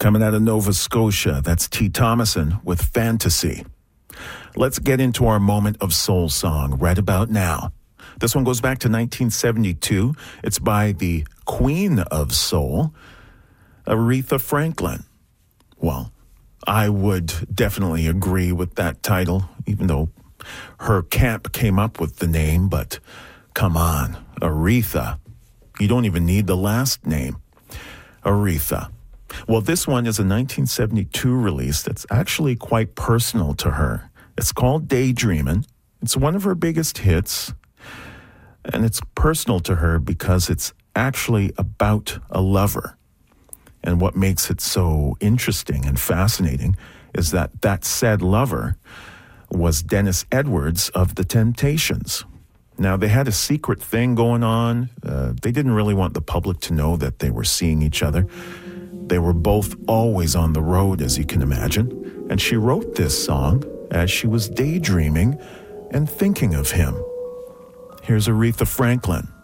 Coming out of Nova Scotia, that's T. Thomason with Fantasy. Let's get into our moment of soul song right about now. This one goes back to 1972. It's by the Queen of Soul, Aretha Franklin. Well, I would definitely agree with that title, even though her camp came up with the name, but come on, Aretha. You don't even need the last name, Aretha. Well, this one is a 1972 release that's actually quite personal to her. It's called Daydreamin'. It's one of her biggest hits, and it's personal to her because it's actually about a lover. And what makes it so interesting and fascinating is that said lover was Dennis Edwards of The Temptations. Now, they had a secret thing going on. They didn't really want the public to know that they were seeing each other. They were both always on the road, as you can imagine. And she wrote this song as she was daydreaming and thinking of him. Here's Aretha Franklin.